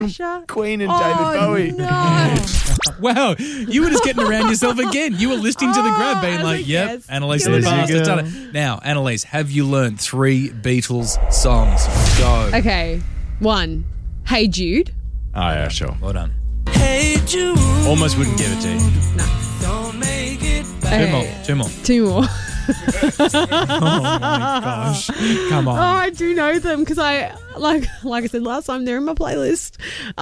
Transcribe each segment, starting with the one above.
Queen and David Bowie. No. Wow, you were just getting around yourself again. You were listening to the grab, being I like, was yep, yes. Annalise Good in the on past you, has done girl. it. Now, Annalise, have you learned 3 Beatles songs? Go. Okay. 1. Hey Jude. Oh, yeah, sure. Well done. Almost wouldn't give it to you. Two more. 2 more. Oh my gosh. Come Oh, on. I do know them because I like I said last time, they're in my playlist.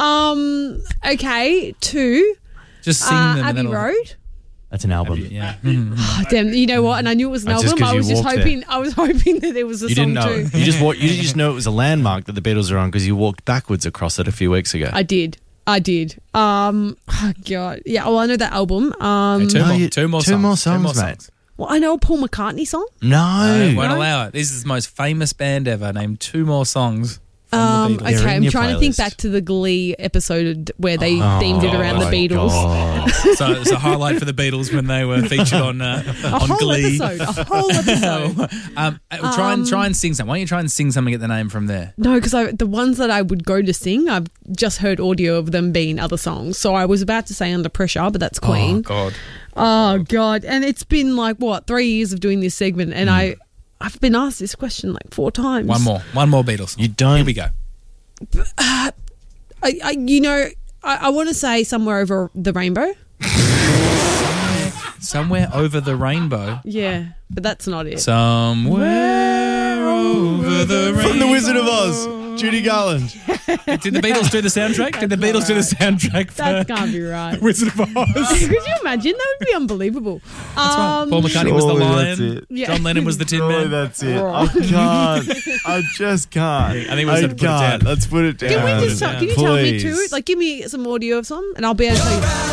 Okay, 2. Just sing them. and Abbey then Road. That's an album. Yeah. Oh, damn, you know what? And I knew it was an Just album. 'cause I you was just walked hoping. I was hoping that there was a You song didn't know. too. You just know it was a landmark that the Beatles are on because you walked backwards across it a few weeks ago. I did. Oh God. Yeah. Well, I know that album. Two more songs, mate. Well, I know a Paul McCartney song. No. I won't allow it. This is the most famous band ever. Name 2 more songs from the Beatles. They're Okay, in I'm your trying to think playlist. back to the Glee episode where they themed it around the my Beatles. God. So it's a highlight for the Beatles when they were featured on A on whole Glee. episode. A whole episode. Try and sing something. Why don't you try and sing something? Get the name from there. No, because the ones that I would go to sing, I've just heard audio of them being other songs. So I was about to say Under Pressure, but that's Queen. Oh God. Oh God. And it's been like, 3 years of doing this segment, and I've been asked this question like 4 times. One more Beatles. You don't. Here we go. I want to say Somewhere Over the Rainbow. Somewhere over the rainbow. Yeah, but that's not it. Somewhere over the rainbow. From The Wizard of Oz, Judy Garland. Did the Beatles do the soundtrack? Did the Beatles do the soundtrack for That can't be right. Wizard of Oz? Could you imagine? That would be unbelievable. That's right. Paul McCartney was the Surely lion. that's it. Yeah. John Lennon was the Tin Surely Man. that's it. I can't. I just can't. I think we said put it down. Let's put it down. Can we just? Can you tell me Please. too? Like, give me some audio of some, and I'll be able to tell you.